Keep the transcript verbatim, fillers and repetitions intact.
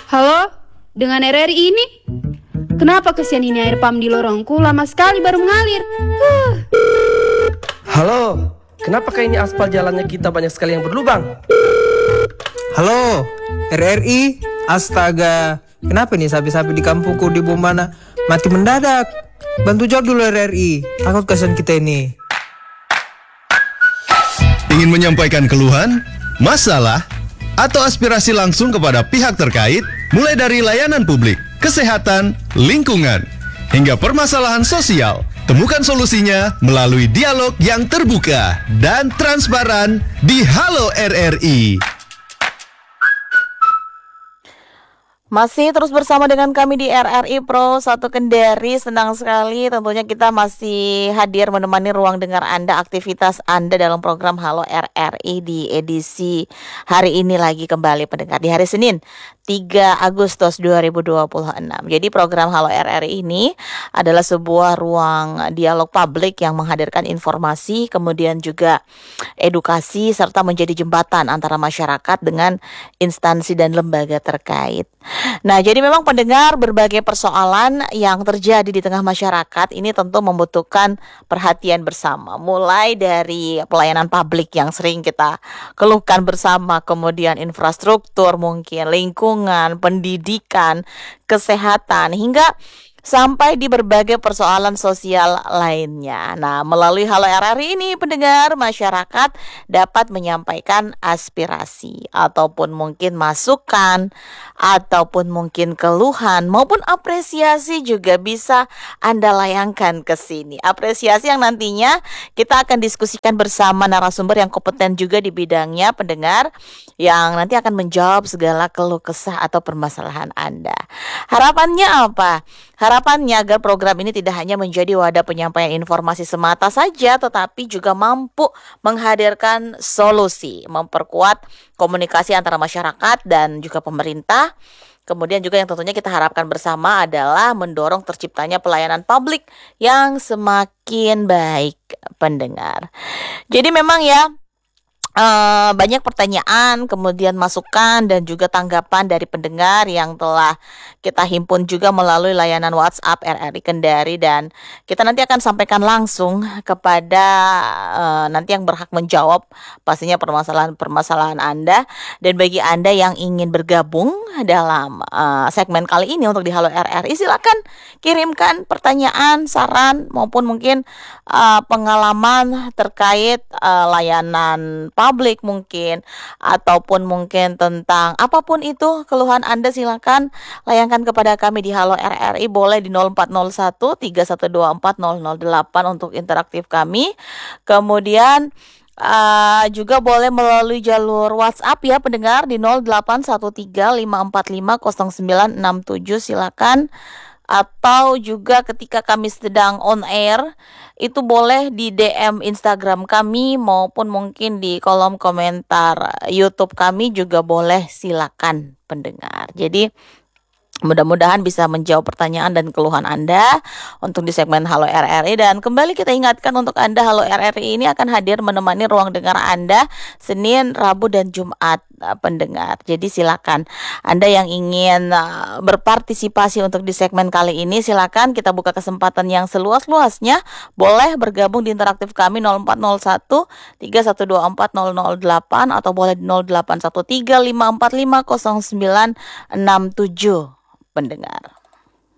Halo, dengan R R I ini? Kenapa kesian ini air pam di lorongku lama sekali baru mengalir? Huh. Halo, kenapa kayak ini aspal jalannya kita banyak sekali yang berlubang? Halo, R R I, astaga. Kenapa nih sapi-sapi di kampungku di Bombana mati mendadak? Bantu jawab dulu R R I, takut kasihan kita ini. Ingin menyampaikan keluhan, masalah, atau aspirasi langsung kepada pihak terkait, mulai dari layanan publik, kesehatan, lingkungan, hingga permasalahan sosial. Temukan solusinya melalui dialog yang terbuka dan transparan di Halo R R I. Masih terus bersama dengan kami di R R I Pro satu Kendari. Senang sekali tentunya kita masih hadir menemani ruang dengar Anda, aktivitas Anda dalam program Halo R R I di edisi hari ini lagi kembali pendengar di hari Senin tiga Agustus dua ribu dua puluh enam. Jadi program Halo R R I ini adalah sebuah ruang dialog publik yang menghadirkan informasi, kemudian juga edukasi serta menjadi jembatan antara masyarakat dengan instansi dan lembaga terkait. Nah, jadi memang pendengar, berbagai persoalan yang terjadi di tengah masyarakat ini tentu membutuhkan perhatian bersama. Mulai dari pelayanan publik yang sering kita keluhkan bersama, kemudian infrastruktur mungkin, lingkungan, pendidikan, kesehatan, hingga sampai di berbagai persoalan sosial lainnya. Nah, melalui Halo R R I ini pendengar, masyarakat dapat menyampaikan aspirasi ataupun mungkin masukan ataupun mungkin keluhan maupun apresiasi juga bisa Anda layangkan ke sini. Apresiasi yang nantinya kita akan diskusikan bersama narasumber yang kompeten juga di bidangnya pendengar, yang nanti akan menjawab segala keluh kesah atau permasalahan Anda. Harapannya apa? Harapannya agar program ini tidak hanya menjadi wadah penyampaian informasi semata saja, tetapi juga mampu menghadirkan solusi, memperkuat komunikasi antara masyarakat dan juga pemerintah. Kemudian juga yang tentunya kita harapkan bersama adalah mendorong terciptanya pelayanan publik yang semakin baik pendengar. Jadi memang ya, Uh, banyak pertanyaan, kemudian masukan dan juga tanggapan dari pendengar yang telah kita himpun juga melalui layanan WhatsApp R R I Kendari, dan kita nanti akan sampaikan langsung kepada uh, nanti yang berhak menjawab pastinya permasalahan-permasalahan Anda. Dan bagi Anda yang ingin bergabung dalam uh, segmen kali ini untuk di Halo R R I, silakan kirimkan pertanyaan, saran maupun mungkin uh, pengalaman terkait uh, layanan publik mungkin, ataupun mungkin tentang apapun itu keluhan Anda, silakan layangkan kepada kami di Halo R R I, boleh di nol empat nol satu tiga satu dua empat nol nol delapan untuk interaktif kami. Kemudian Uh, juga boleh melalui jalur WhatsApp ya pendengar di nol delapan satu tiga lima empat lima nol sembilan enam tujuh, silakan. Atau juga ketika kami sedang on air, itu boleh di D M Instagram kami maupun mungkin di kolom komentar YouTube kami juga boleh, silakan pendengar. Jadi mudah-mudahan bisa menjawab pertanyaan dan keluhan Anda untuk di segmen Halo R R I. Dan kembali kita ingatkan untuk Anda, Halo R R I ini akan hadir menemani ruang dengar Anda Senin, Rabu, dan Jumat pendengar. Jadi silakan Anda yang ingin uh, berpartisipasi untuk di segmen kali ini, silakan kita buka kesempatan yang seluas-luasnya. Boleh bergabung di interaktif kami nol empat nol satu tiga satu dua empat nol nol delapan atau boleh di nol delapan satu tiga lima empat lima nol sembilan enam tujuh pendengar.